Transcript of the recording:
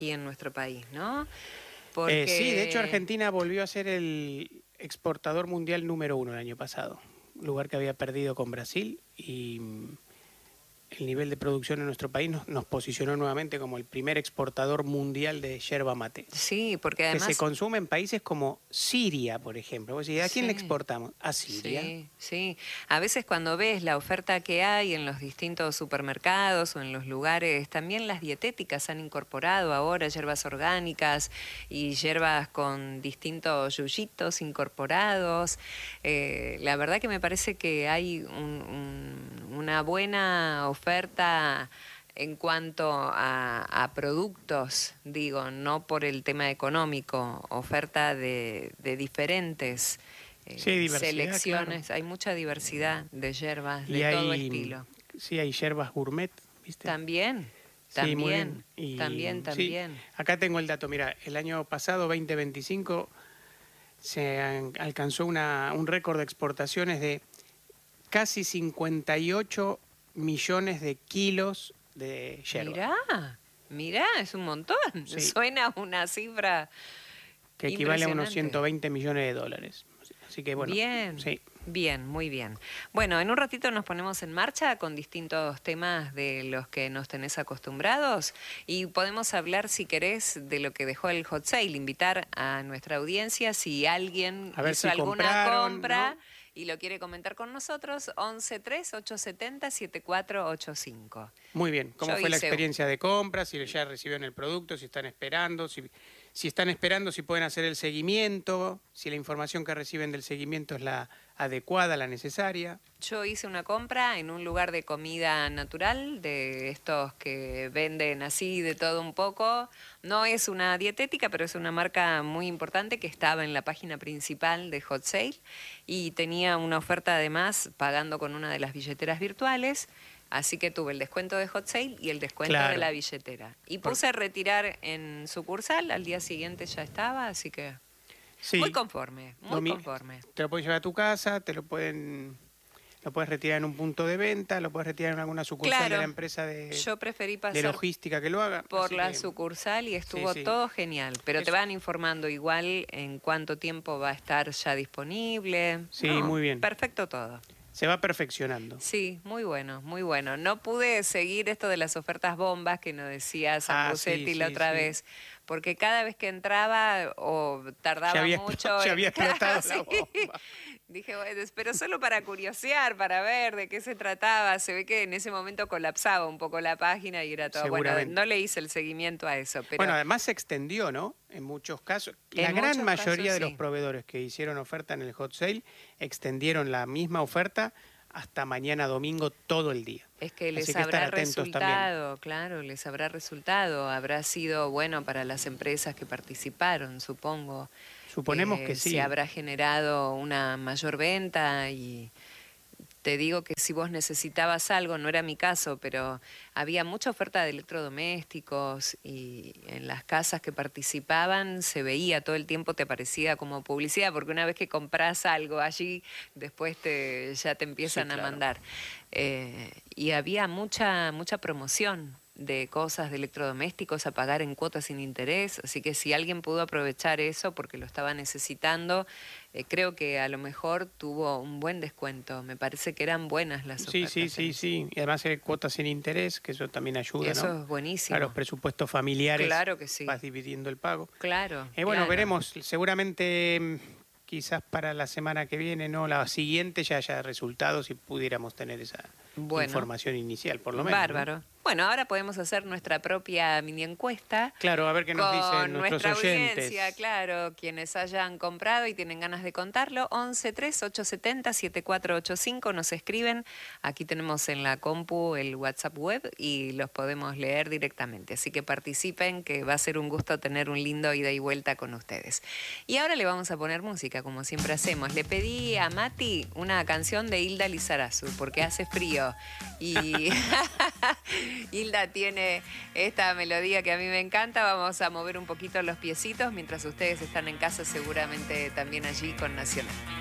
y en nuestro país, ¿no? Sí, de hecho Argentina volvió a ser el exportador mundial número 1 el año pasado, lugar que había perdido con Brasil, y el nivel de producción en nuestro país nos posicionó nuevamente como el primer exportador mundial de yerba mate, Sí, porque que se además... consume en países como Siria, por ejemplo. Vos decís, ¿a quién le Sí. exportamos? A Siria. Sí, sí. A veces cuando ves la oferta que hay en los distintos supermercados o en los lugares, también las dietéticas han incorporado ahora hierbas orgánicas y hierbas con distintos yuyitos incorporados. La verdad que me parece que hay una buena oferta en cuanto a productos, digo, no por el tema económico, oferta de diferentes Sí, hay diversidad, selecciones, claro. hay mucha diversidad de hierbas Y de todo hay, estilo. sí, hay yerbas gourmet, ¿viste? También, Sí, muy bien. Sí, también. acá tengo el dato. Mira, el año pasado, 2025, alcanzó un récord de exportaciones de casi 58 millones de kilos de yerba. Mirá, es un montón. Sí, Suena una cifra que equivale a unos impresionante. 120 millones de dólares. Así que bueno, Bien, sí. bien, muy bien. Bueno, en un ratito nos ponemos en marcha con distintos temas de los que nos tenés acostumbrados y podemos hablar, si querés, de lo que dejó el hot sale, invitar a nuestra audiencia si alguien A ver hizo si alguna compraron, compra ¿no? y lo quiere comentar con nosotros, 1138707485. Muy bien. ¿Cómo Yo fue la hice... experiencia de compra? Si ya recibieron el producto, si están esperando, si están esperando, si pueden hacer el seguimiento, si la información que reciben del seguimiento es la adecuada, la necesaria. Yo hice una compra en un lugar de comida natural, de estos que venden así de todo un poco. No es una dietética, pero es una marca muy importante que estaba en la página principal de Hot Sale y tenía una oferta además pagando con una de las billeteras virtuales. Así que tuve el descuento de Hot Sale y el descuento de la billetera. Y puse a retirar en sucursal, al día siguiente ya estaba, así que Sí. muy conforme, muy conforme. Te lo puedes llevar a tu casa, lo puedes retirar en un punto de venta, lo puedes retirar en alguna sucursal de la empresa Yo preferí de pasar logística que lo haga. por la sucursal y estuvo todo genial. Pero te van informando igual en cuánto tiempo va a estar ya disponible. Sí, No, muy bien. perfecto todo. Se va perfeccionando. Sí, muy bueno, muy bueno. No pude seguir esto de las ofertas bombas que nos decía Sambucetti la otra vez, porque cada vez que entraba o tardaba mucho... Ya había explotado la bomba. Dije, bueno, pero solo para curiosear, para ver de qué se trataba. Se ve que en ese momento colapsaba un poco la página y era todo... Bueno, no le hice el seguimiento a eso, pero... Bueno, además se extendió, ¿no? En muchos casos. La gran mayoría de los proveedores que hicieron oferta en el hot sale extendieron la misma oferta hasta mañana domingo todo el día. Es que les habrá resultado, claro, les habrá resultado. Habrá sido bueno para las empresas que participaron, supongo. Suponemos que sí. Se habrá generado una mayor venta y te digo que si vos necesitabas algo, no era mi caso, pero había mucha oferta de electrodomésticos y en las casas que participaban se veía todo el tiempo, te aparecía como publicidad, porque una vez que compras algo allí, después ya te empiezan a mandar. Y había mucha promoción de cosas de electrodomésticos a pagar en cuotas sin interés, así que si alguien pudo aprovechar eso porque lo estaba necesitando, creo que a lo mejor tuvo un buen descuento. Me parece que eran buenas las ofertas. Sí. Y además hay cuotas sin interés, que eso también ayuda, ¿no? Eso es buenísimo. A los presupuestos familiares. Claro que sí. Vas dividiendo el pago. Claro. Bueno, veremos. Seguramente quizás para la semana que viene, no, la siguiente ya haya resultados y pudiéramos tener esa información inicial, por lo menos. Bárbaro. ¿No? Bueno, ahora podemos hacer nuestra propia mini encuesta. Claro, a ver qué nos dicen nuestros oyentes. Audiencia, claro, quienes hayan comprado y tienen ganas de contarlo. 1138707485 nos escriben. Aquí tenemos en la compu el WhatsApp web y los podemos leer directamente. Así que participen, que va a ser un gusto tener un lindo ida y vuelta con ustedes. Y ahora le vamos a poner música, como siempre hacemos. Le pedí a Mati una canción de Hilda Lizarazu, porque hace frío. Y Hilda tiene esta melodía que a mí me encanta. Vamos a mover un poquito los piecitos mientras ustedes están en casa, seguramente también allí con Nacional.